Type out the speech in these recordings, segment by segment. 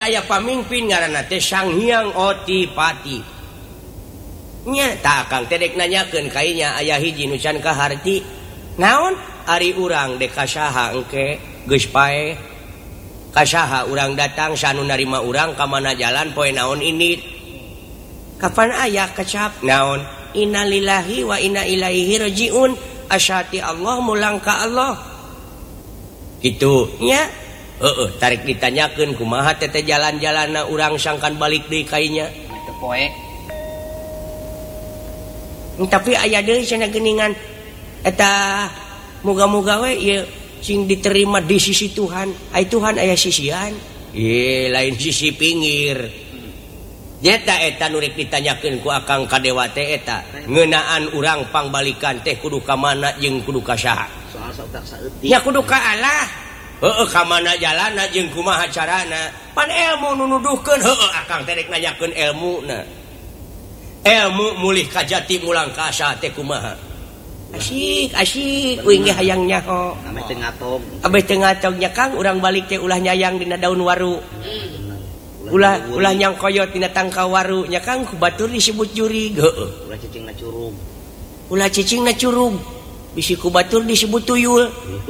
aya pamimpin ngaranna teh Sang Hyang Otipati. Nya tak Kang tedek nanyakeun kainya aya hiji nu can kaharti. Naon? Ari urang dek kasaha engke geus pae. Kasaha urang datang sanu narima urang ka mana jalan poe naon ini. Kapan aya kecap naon? Innalillahi wa inna ilaihi rajiun. Asyati Allah mulang ka Allah. Kitu nya. Tarik ditanyakeun kumaha teh jalan-jalanna urang sangkan balik deui kainya. Teu poe. Tapi aya deui cenah geuningan eta muga-muga we ieu sing diterima di sisi Tuhan. Ai Tuhan aya sisian. Lain sisi pinggir. Nyata eta nu rek ditanyakeun ku Akang Kadewa teh eta ngeunaan urang pangbalikan teh kudu ka mana jeung kudu ka saha. Soal sautak saeutik. Ya kudu ka Allah. Ka mana jalanna jeung kumaha carana. Pan ilmu nu nuduhkeun Akang teh rek nanyakeun ilmuna. Ilmu mulih ka jati mulang ka asa teh kumaha. Asyik uing ge hayang nyaho. Ame teu ngatog. Abeh teu ngatog nya Kang urang balik teh ulah nyayang dina daun waru. Ulah nyang koyot dina tangka waru nya Kang ku batur disebut jurig. Ulah cicingna curug. Ulah cicingna curug. Bisi ku batur disebut tuyul.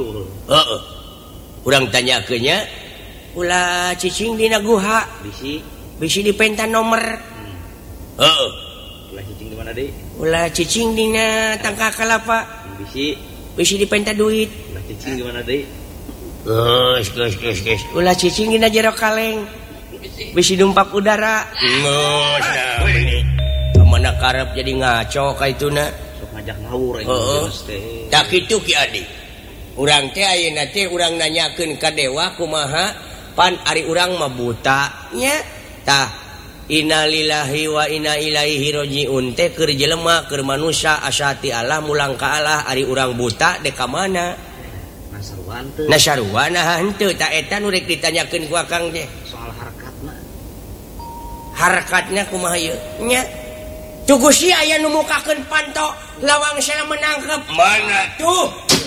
Urang tanyakeun nya ulah cicing dina guha. Bisi di penta nomor. Ulah cicing di mana deui? Ulah cicing dina tangka kalapa. Bisi di penta duit. Ulah cicing di mana deui? Geus. Ulah cicing dina jero kaleng. Bisi numpak udara. Geus nah ini. Mana karep jadi ngaco ka ituna. Sok ngajak ngawur geus teh. Tak kitu Ki Adi. Urang teh ayeuna teh urang nanyakeun ka dewa kumaha pan ari urang mah buta nya tah innalillahi wa inna ilaihi rajiun teh keur jelema keur manusia asati Allah mulang ka Allah ari urang buta dek ka mana nasaruan teh nasaruan henteu ta eta nu rek ditanyakeun ku Akang teh soal harakatna kumaha ieu nya tugu si aya nu mukakeun panto lawang sana menangkep mana tuh